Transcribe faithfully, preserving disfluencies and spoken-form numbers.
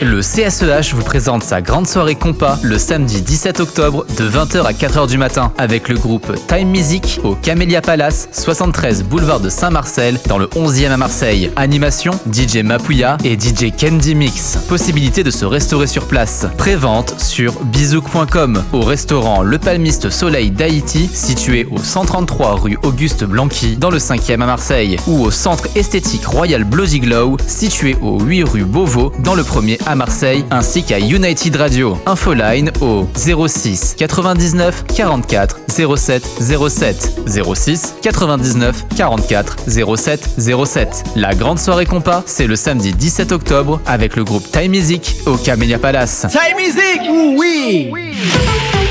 Le C S E H vous présente sa grande soirée compas le samedi dix-sept octobre de vingt heures à quatre heures du matin avec le groupe Time Music au Camellia Palace, soixante-treize boulevard de Saint-Marcel dans le onzième à Marseille. Animation D J Mapouya et D J Candy Mix. Possibilité de se restaurer sur place. Prévente sur bizouk point com au restaurant Le Palmiste Soleil d'Haïti situé au cent trente-trois rue Auguste Blanqui dans le cinquième à Marseille ou au centre esthétique Royal Bloody Glow situé au huit rue Beauvau dans le premier à Marseille ainsi qu'à United Radio. Infoline au zéro six quatre-vingt-dix-neuf quarante-quatre zéro sept zéro sept zéro six quatre-vingt-dix-neuf quarante-quatre zéro sept zéro sept. La grande soirée compas, c'est le samedi dix-sept octobre avec le groupe Time Music au Camellia Palace. Time Music, oui. oui.